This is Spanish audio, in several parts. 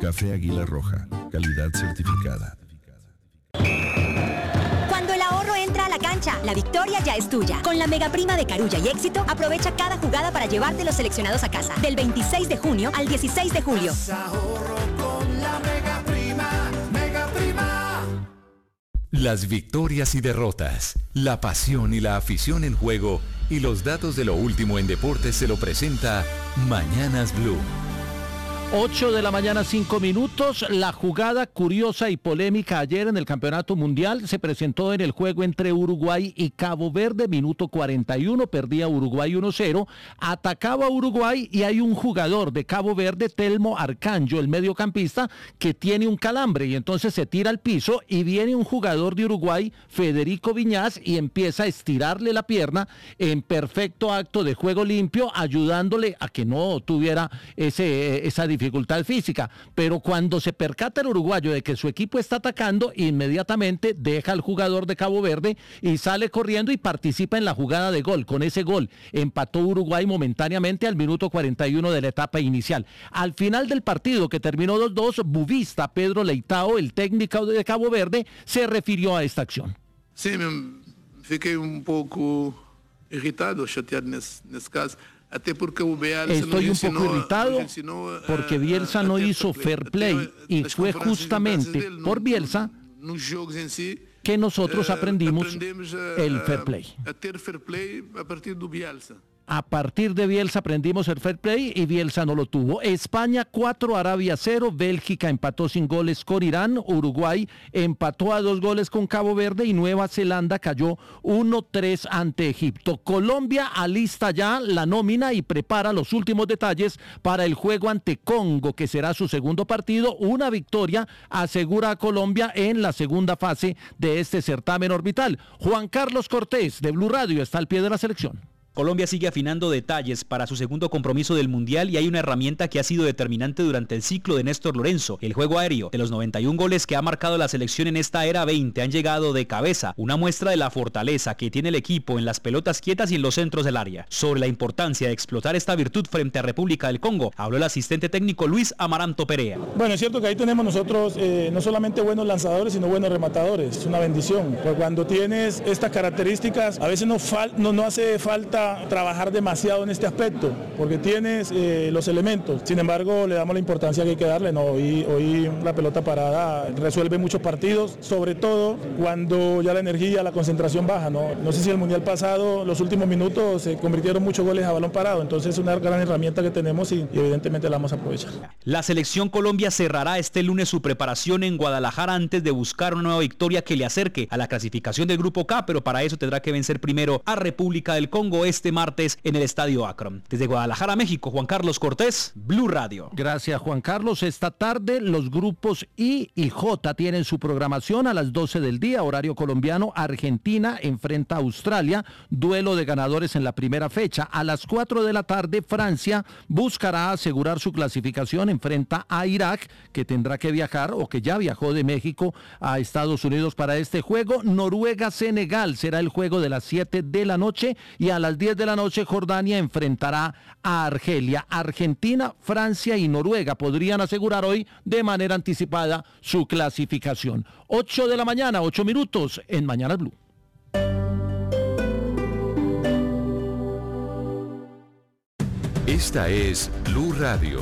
Café Águila Roja, calidad certificada. Cuando el ahorro entra a la cancha, la victoria ya es tuya. Con la mega prima de Carulla y Éxito, aprovecha cada jugada para llevarte los seleccionados a casa. Del 26 de junio al 16 de julio. Ahorro con la mega prima, mega prima. Las victorias y derrotas, la pasión y la afición en juego y los datos de lo último en deportes se lo presenta Mañanas Blue. 8 de la mañana, 5 minutos. La jugada curiosa y polémica ayer en el Campeonato Mundial se presentó en el juego entre Uruguay y Cabo Verde, minuto 41, perdía Uruguay 1-0, atacaba Uruguay y hay un jugador de Cabo Verde, Telmo Arcanjo, el mediocampista, que tiene un calambre y entonces se tira al piso y viene un jugador de Uruguay, Federico Viñas, y empieza a estirarle la pierna en perfecto acto de juego limpio, ayudándole a que no tuviera esa dificultad física, pero cuando se percata el uruguayo de que su equipo está atacando, inmediatamente deja al jugador de Cabo Verde y sale corriendo y participa en la jugada de gol. Con ese gol empató Uruguay momentáneamente al minuto 41 de la etapa inicial. Al final del partido, que terminó 2-2, Buvista Pedro Leitao, el técnico de Cabo Verde, se refirió a esta acción. Sí, fiquei pouco irritado, chateado nesse caso. Estoy un poco irritado porque Bielsa no hizo fair play y fue justamente por Bielsa que nosotros aprendimos el fair play. A partir de Bielsa aprendimos el fair play y Bielsa no lo tuvo. España 4, Arabia 0, Bélgica empató sin goles con Irán, Uruguay empató a 2 goles con Cabo Verde y Nueva Zelanda cayó 1-3 ante Egipto. Colombia alista ya la nómina y prepara los últimos detalles para el juego ante Congo, que será su segundo partido. Una victoria asegura a Colombia en la segunda fase de este certamen orbital. Juan Carlos Cortés de Blue Radio está al pie de la selección. Colombia sigue afinando detalles para su segundo compromiso del Mundial y hay una herramienta que ha sido determinante durante el ciclo de Néstor Lorenzo, el juego aéreo. De los 91 goles que ha marcado la selección en esta era, 20 han llegado de cabeza, una muestra de la fortaleza que tiene el equipo en las pelotas quietas y en los centros del área. Sobre la importancia de explotar esta virtud frente a República del Congo, habló el asistente técnico Luis Amaranto Perea. Bueno, es cierto que ahí tenemos nosotros no solamente buenos lanzadores, sino buenos rematadores. Es una bendición, porque cuando tienes estas características, a veces no hace falta trabajar demasiado en este aspecto, porque tienes los elementos. Sin embargo, le damos la importancia que hay que darle, ¿no? Hoy la pelota parada resuelve muchos partidos, sobre todo cuando ya la energía, la concentración baja, ¿no? No sé si el Mundial pasado, los últimos minutos se convirtieron muchos goles a balón parado, entonces es una gran herramienta que tenemos y evidentemente la vamos a aprovechar. La selección Colombia cerrará este lunes su preparación en Guadalajara antes de buscar una nueva victoria que le acerque a la clasificación del Grupo K, pero para eso tendrá que vencer primero a República del Congo este martes en el Estadio Akron. Desde Guadalajara, México, Juan Carlos Cortés, Blue Radio. Gracias, Juan Carlos. Esta tarde los grupos I y J tienen su programación a las 12 del día, horario colombiano. Argentina enfrenta a Australia, duelo de ganadores en la primera fecha. A las 4 de la tarde, Francia buscará asegurar su clasificación, enfrenta a Irak, que tendrá que viajar o que ya viajó de México a Estados Unidos para este juego. Noruega-Senegal será el juego de las 7 de la noche y a las 10 de la noche Jordania enfrentará a Argelia. Argentina, Francia y Noruega podrían asegurar hoy de manera anticipada su clasificación. 8 de la mañana, 8 minutos en Mañana Blue. Esta es Blue Radio.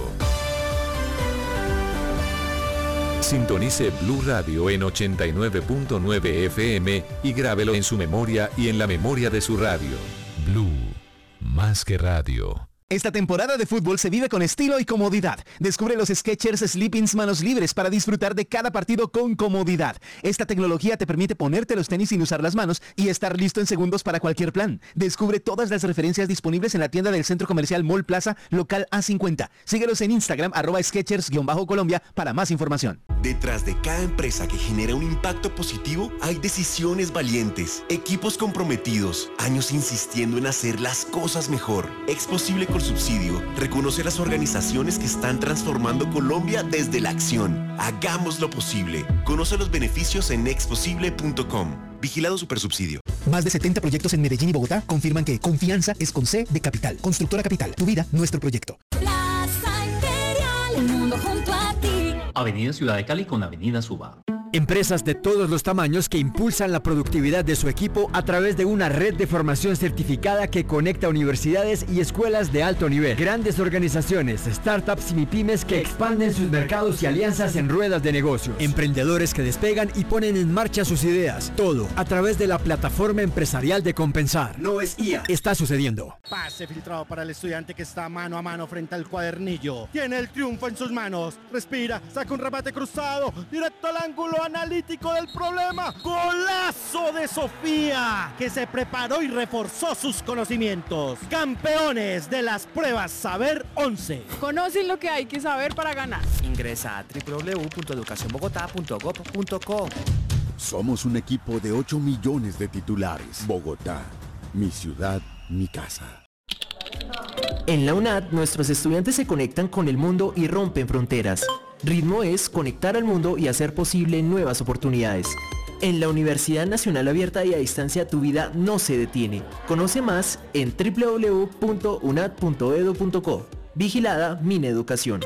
Sintonice Blue Radio en 89.9 FM y grábelo en su memoria y en la memoria de su radio. Blue, más que radio. Esta temporada de fútbol se vive con estilo y comodidad. Descubre los Skechers Sleepings manos libres para disfrutar de cada partido con comodidad. Esta tecnología te permite ponerte los tenis sin usar las manos y estar listo en segundos para cualquier plan. Descubre todas las referencias disponibles en la tienda del Centro Comercial Mall Plaza, local A50. Síguelos en Instagram, @Skechers_Colombia para más información. Detrás de cada empresa que genera un impacto positivo, hay decisiones valientes, equipos comprometidos, años insistiendo en hacer las cosas mejor. Exposible con subsidio reconoce las organizaciones que están transformando Colombia desde la acción. Hagamos lo posible. Conoce los beneficios en exposible.com. Vigilado Supersubsidio. Más de 70 proyectos en Medellín y Bogotá confirman que confianza es con C de Capital. Constructora Capital, tu vida, nuestro proyecto. Plaza Imperial, el mundo junto a ti. Avenida Ciudad de Cali con Avenida Suba. Empresas de todos los tamaños que impulsan la productividad de su equipo a través de una red de formación certificada que conecta universidades y escuelas de alto nivel. Grandes organizaciones, startups y MIPYMES que expanden sus mercados y alianzas en ruedas de negocios. Emprendedores que despegan y ponen en marcha sus ideas. Todo a través de la plataforma empresarial de Compensar. No es IA. Está sucediendo. Pase filtrado para el estudiante que está mano a mano frente al cuadernillo. Tiene el triunfo en sus manos. Respira, saca un remate cruzado, directo al ángulo analítico del problema. Golazo de Sofía, que se preparó y reforzó sus conocimientos. Campeones de las pruebas Saber 11. Conocen lo que hay que saber para ganar. Ingresa a www.educacionbogotá.gov.co. Somos un equipo de 8 millones de titulares. Bogotá, mi ciudad, mi casa. En la UNAD, nuestros estudiantes se conectan con el mundo y rompen fronteras. Ritmo es conectar al mundo y hacer posible nuevas oportunidades. En la Universidad Nacional Abierta y a Distancia, tu vida no se detiene. Conoce más en www.unad.edu.co. Vigilada Mineducación.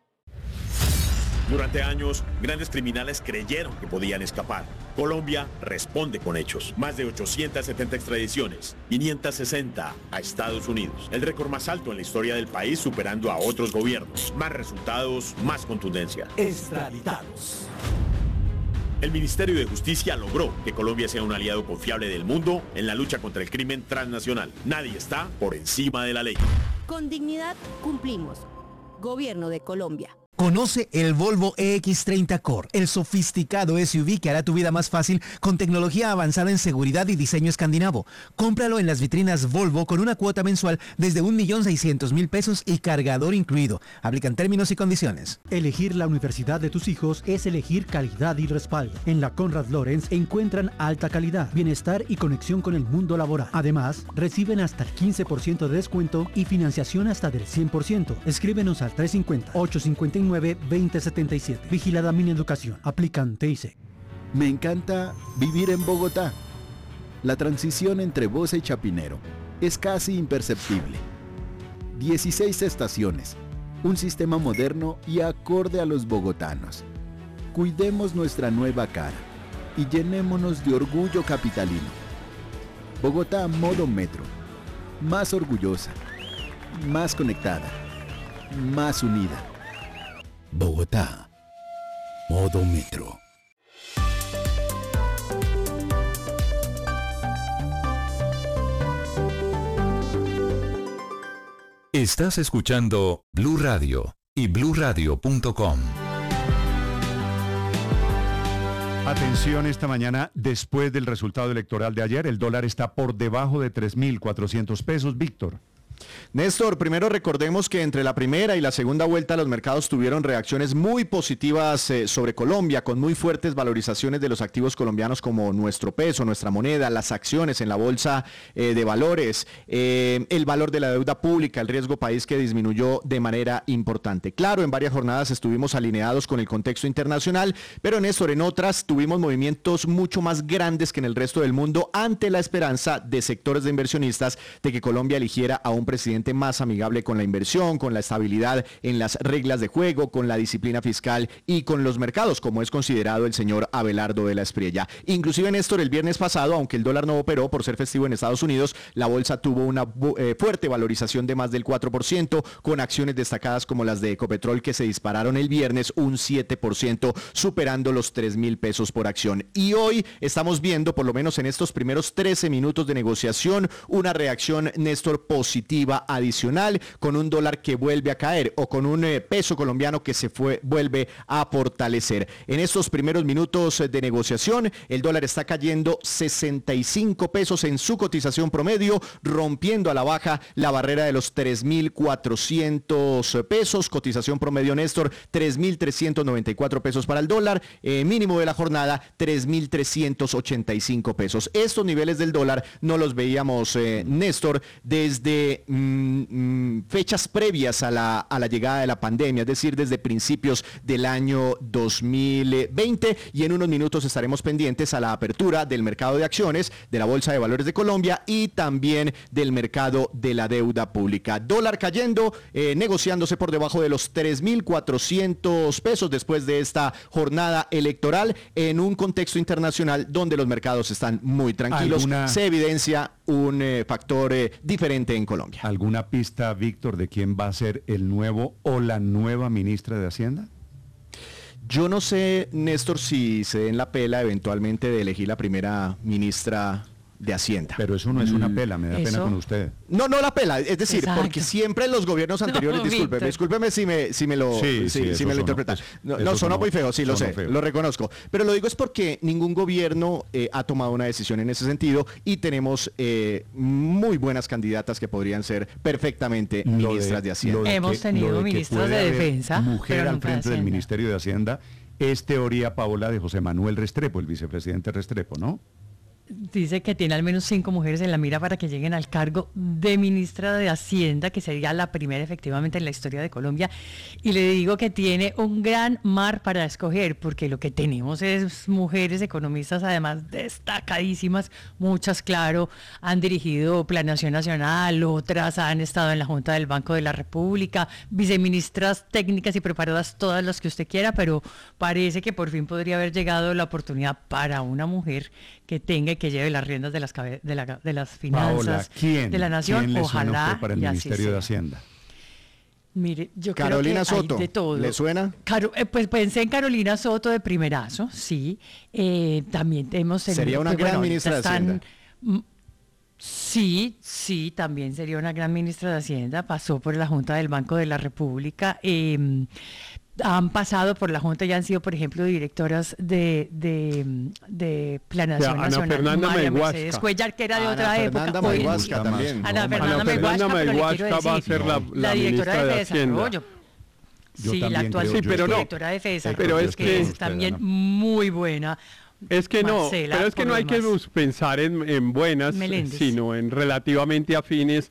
Durante años, grandes criminales creyeron que podían escapar. Colombia responde con hechos. Más de 870 extradiciones, 560 a Estados Unidos. El récord más alto en la historia del país, superando a otros gobiernos. Más resultados, más contundencia. Extraditados. El Ministerio de Justicia logró que Colombia sea un aliado confiable del mundo en la lucha contra el crimen transnacional. Nadie está por encima de la ley. Con dignidad cumplimos. Gobierno de Colombia. Conoce el Volvo EX30 Core, el sofisticado SUV que hará tu vida más fácil con tecnología avanzada en seguridad y diseño escandinavo. Cómpralo en las vitrinas Volvo con una cuota mensual desde 1.600.000 pesos y cargador incluido. Aplican términos y condiciones. Elegir la universidad de tus hijos es elegir calidad y respaldo. En la Conrad Lorenz encuentran alta calidad, bienestar y conexión con el mundo laboral. Además, reciben hasta el 15% de descuento y financiación hasta del 100%. Escríbenos al 350-859-2077. Vigilada Mineducación. Aplican TIC. Me encanta vivir en Bogotá. La transición entre Bosa y Chapinero es casi imperceptible. 16 estaciones, un sistema moderno y acorde a los bogotanos. Cuidemos nuestra nueva cara y llenémonos de orgullo capitalino. Bogotá modo metro. Más orgullosa, más conectada, más unida. Bogotá, modo metro. Estás escuchando Blue Radio y bluradio.com. Atención esta mañana, después del resultado electoral de ayer, el dólar está por debajo de 3.400 pesos. Víctor. Néstor, primero recordemos que entre la primera y la segunda vuelta los mercados tuvieron reacciones muy positivas sobre Colombia, con muy fuertes valorizaciones de los activos colombianos como nuestro peso, nuestra moneda, las acciones en la bolsa de valores, el valor de la deuda pública, el riesgo país que disminuyó de manera importante. Claro, en varias jornadas estuvimos alineados con el contexto internacional, pero Néstor, en otras tuvimos movimientos mucho más grandes que en el resto del mundo ante la esperanza de sectores de inversionistas de que Colombia eligiera a un presidente más amigable con la inversión, con la estabilidad en las reglas de juego, con la disciplina fiscal y con los mercados, como es considerado el señor Abelardo de la Espriella. Inclusive, Néstor, el viernes pasado, aunque el dólar no operó por ser festivo en Estados Unidos, la bolsa tuvo una fuerte valorización de más del 4%, con acciones destacadas como las de Ecopetrol, que se dispararon el viernes un 7%, superando los 3.000 pesos por acción. Y hoy estamos viendo, por lo menos en estos primeros 13 minutos de negociación, una reacción, Néstor, positiva adicional, con un dólar que vuelve a caer o con un peso colombiano que vuelve a fortalecer. En estos primeros minutos de negociación, el dólar está cayendo 65 pesos en su cotización promedio, rompiendo a la baja la barrera de los 3.400 pesos. Cotización promedio, Néstor, 3.394 pesos para el dólar, mínimo de la jornada 3.385 pesos. Estos niveles del dólar no los veíamos, Néstor, desde fechas previas a la llegada de la pandemia, es decir, desde principios del año 2020, y en unos minutos estaremos pendientes a la apertura del mercado de acciones, de la Bolsa de Valores de Colombia y también del mercado de la deuda pública. Dólar cayendo, negociándose por debajo de los 3.400 pesos después de esta jornada electoral en un contexto internacional donde los mercados están muy tranquilos. Se evidencia un factor diferente en Colombia. ¿Alguna pista, Víctor, de quién va a ser el nuevo o la nueva ministra de Hacienda? Yo no sé, Néstor, si se den la pela eventualmente de elegir la primera ministra de Hacienda. Pero eso no es una pela, me da pena con usted. No la pela, es decir, porque siempre en los gobiernos anteriores, discúlpeme si me lo interpretan. No, sonó muy feo, sí, lo sé, lo reconozco. Pero lo digo es porque ningún gobierno ha tomado una decisión en ese sentido y tenemos muy buenas candidatas que podrían ser perfectamente ministras de Hacienda. Hemos tenido ministros de Defensa. Mujer al frente del Ministerio de Hacienda es teoría, Paola, de José Manuel Restrepo, el vicepresidente Restrepo, ¿no? Dice que tiene al menos 5 mujeres en la mira para que lleguen al cargo de ministra de Hacienda, que sería la primera efectivamente en la historia de Colombia. Y le digo que tiene un gran mar para escoger, porque lo que tenemos es mujeres economistas, además destacadísimas, muchas, claro, han dirigido Planeación Nacional, otras han estado en la Junta del Banco de la República, viceministras técnicas y preparadas, todas las que usted quiera, pero parece que por fin podría haber llegado la oportunidad para una mujer que tenga y que lleve las riendas de las finanzas de la nación. ¿Quién Ojalá para el Ministerio de Hacienda? Mire, yo Carolina creo que Soto, hay de todo. ¿Le suena? Pues pensé en Carolina Soto de primerazo, sí. También hemos tenido... Sería una gran ministra de Hacienda. Sí, también sería una gran ministra de Hacienda. Pasó por la Junta del Banco de la República. Han pasado por la Junta y han sido, por ejemplo, directoras de Planeación Nacional. Ana Fernanda Mercedes Cuellar, que era de otra época. Ana Fernanda Mayhuasca va a ser la directora de Hacienda. Desarrollo. Sí, la actual directora de Desarrollo, pero es que es también muy buena. Es que Marcela, pero es que no hay que pensar en buenas, Meléndez, sino en relativamente afines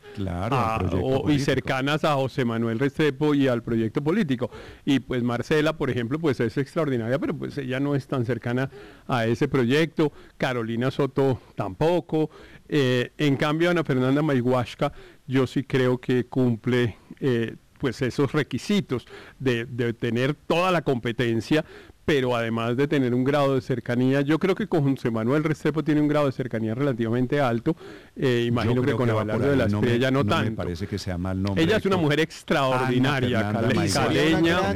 y cercanas a José Manuel Restrepo y al proyecto político. Y pues Marcela, por ejemplo, pues es extraordinaria, pero pues ella no es tan cercana a ese proyecto. Carolina Soto tampoco. En cambio, Ana Fernanda Mayhuasca, yo sí creo que cumple pues esos requisitos de tener toda la competencia, pero además de tener un grado de cercanía, yo creo que con José Manuel Restrepo tiene un grado de cercanía relativamente alto, imagino que con Abelardo de la Espriella no tanto. Me parece que sea mal nombre. Ella es una mujer extraordinaria, caleña,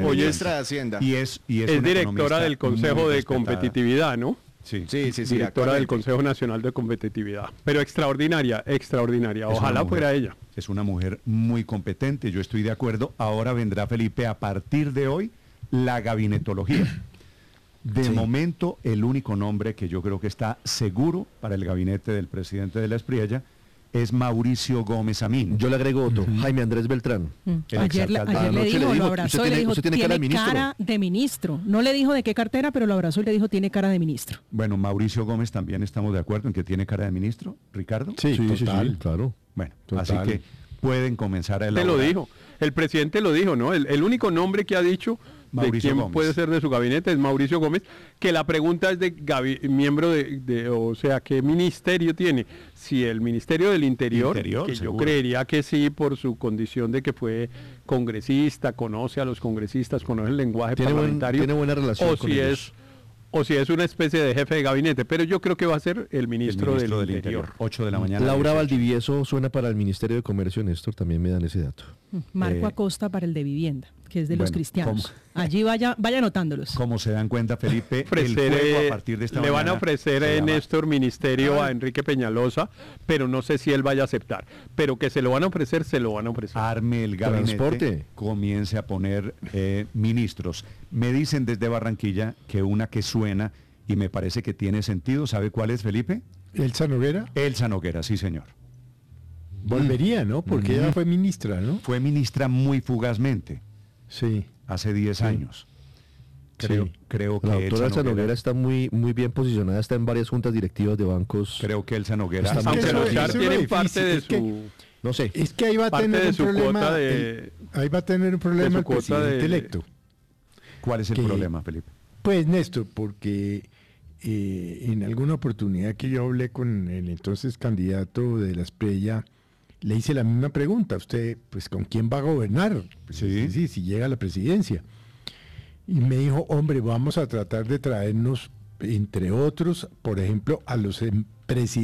y es directora del Consejo de Competitividad, ¿no? Sí. Directora del Consejo Nacional de Competitividad, pero extraordinaria, ojalá fuera ella. Es una mujer muy competente, yo estoy de acuerdo. Ahora vendrá, Felipe, a partir de hoy, la gabinetología. De momento, el único nombre que yo creo que está seguro para el gabinete del presidente de la Espriella es Mauricio Gómez Amín. Yo le agrego otro, Jaime Andrés Beltrán. Ayer le dijo, lo abrazó y le dijo, tiene cara de ministro. No le dijo de qué cartera, pero lo abrazó y le dijo, tiene cara de ministro. Bueno, Mauricio Gómez también estamos de acuerdo en que tiene cara de ministro, Ricardo. Sí, claro. Bueno, así que pueden comenzar a elaborar. Lo dijo, el presidente lo dijo, ¿no? El único nombre que ha dicho Mauricio de quién Gómez puede ser de su gabinete es Mauricio Gómez, que la pregunta es de miembro o sea, ¿qué ministerio tiene? Si el Ministerio del Interior que seguro. Yo creería que sí, por su condición de que fue congresista, conoce a los congresistas, conoce el lenguaje parlamentario. Tiene buena relación con ellos. O si es una especie de jefe de gabinete, pero yo creo que va a ser el ministro del Interior. 8 de la mañana. Laura Valdivieso suena para el Ministerio de Comercio, Néstor, también me dan ese dato. Marco Acosta para el de Vivienda, que es de los cristianos. Allí vaya anotándolos. Como se dan cuenta, Felipe, el juego a partir de esta le van a ofrecer Néstor ministerio a Enrique Peñalosa, pero no sé si él vaya a aceptar. Pero que se lo van a ofrecer, se lo van a ofrecer. Arme el gabinete, comience a poner ministros. Me dicen desde Barranquilla que una que suena y me parece que tiene sentido, ¿sabe cuál es, Felipe? ¿Elsa Noguera? Elsa Noguera, sí, señor. Volvería, ¿no? Porque ella fue ministra, ¿no? Fue ministra muy fugazmente. Sí. Hace 10 años. Creo que la doctora Elsa Noguera está muy bien posicionada, está en varias juntas directivas de bancos. Creo que Elsa Noguera... Aunque los CHAR tienen parte de su... No sé. Es que ahí va a tener un problema. Ahí va a tener un problema el presidente electo. ¿Cuál es el problema, Felipe? Pues, Néstor, porque en alguna oportunidad que yo hablé con el entonces candidato de la Espriella, le hice la misma pregunta. Usted, pues, ¿con quién va a gobernar? Pues, sí, si llega a la presidencia. Y me dijo, hombre, vamos a tratar de traernos, entre otros, por ejemplo, a los presidentes